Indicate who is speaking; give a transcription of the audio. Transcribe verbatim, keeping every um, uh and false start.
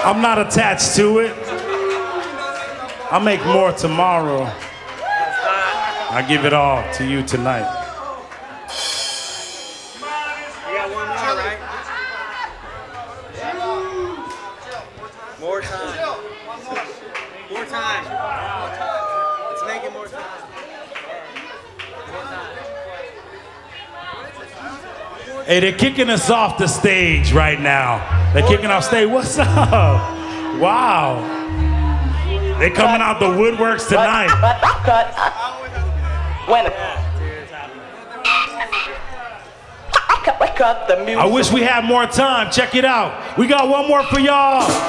Speaker 1: I'm not attached to it. I'll make more tomorrow. I give it all to you tonight.
Speaker 2: You got one more, right? More time. More time. Let's make it more time. More time.
Speaker 1: Hey, they're kicking us off the stage right now. They're kicking off stage. What's up? Wow. They're coming out the woodworks tonight.
Speaker 3: Cut. When cut the music.
Speaker 1: I wish we had more time. Check it out. We got one more for y'all.